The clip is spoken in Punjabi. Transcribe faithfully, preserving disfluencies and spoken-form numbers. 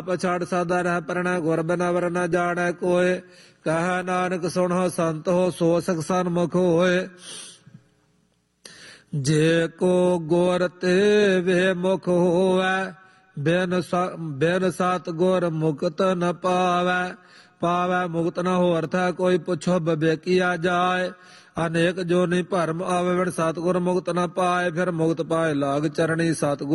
ਪਛਾੜ ਸਾਦਾ ਰਹਿ ਪਰਣਾ ਗੁਰ ਬਿਨਾ ਵਰ ਨ ਜਾਣੈ ਕੋਇ। ਕਹਿ ਨਾਨਕ ਸੁਣੋ ਸੰਤ ਹੋ ਸੋ ਸਖਸਨ ਮੁਖ ਹੋਏ। ਜੇ ਕੋ ਗੁਰ ਤੇ ਵੇ ਮੁਖ ਹੋਵੈ ਬਿਨ ਬਿਨ ਸਤ ਗੁਰ ਮੁਕਤ ਨ ਪਾਵੈ। ਪਾਵੈ ਮੁਕਤ ਨ ਹੋਰ ਥੈ ਕੋਈ ਪੁੱਛੋ ਬਵੇਕੀਆ ਜਾਏ। ਅਨੇਕ ਜੋਨੀ ਭਰਮ ਆਵੇ ਬਿਨ ਸਤਿਗੁਰ ਮੁਕਤ ਨ ਪਾਏ। ਫਿਰ ਮੁਕਤ ਪਾਏ ਲਾਗ ਚਰਣੀ ਸਤਿਗੁਰ